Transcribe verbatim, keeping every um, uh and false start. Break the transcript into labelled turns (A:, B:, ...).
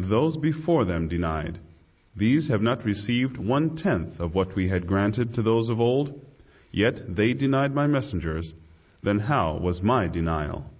A: those before them denied. These have not received one-tenth of what we had granted to those of old, yet they denied my messengers. Then how was my denial?